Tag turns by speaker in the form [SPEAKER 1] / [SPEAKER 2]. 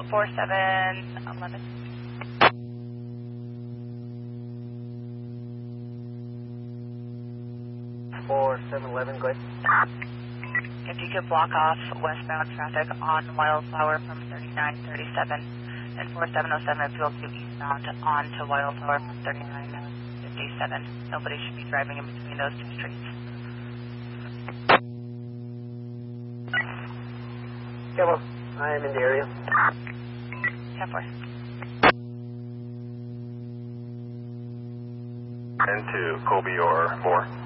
[SPEAKER 1] 4711.
[SPEAKER 2] 4711, go ahead.
[SPEAKER 1] If you could block off westbound traffic on Wildflower from 3937 and 4707 if you'll do eastbound on to Wildflower from 3957. Nobody should be driving in between those two streets.
[SPEAKER 2] Yeah, well, I am in the area.
[SPEAKER 1] 10-4.
[SPEAKER 3] Into Colby or Moore.